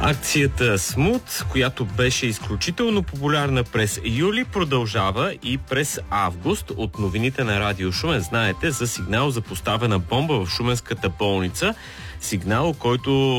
Акцията Смут, която беше изключително популярна през юли, продължава и през август. От новините на Радио Шумен знаете за сигнал за поставена бомба в шуменската болница. Сигнал, който